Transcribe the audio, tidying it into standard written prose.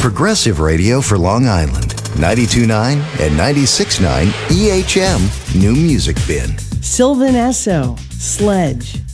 Progressive radio for Long Island. 92.9 and 96.9 EHM New Music Bin. Sylvan Esso, Sledge.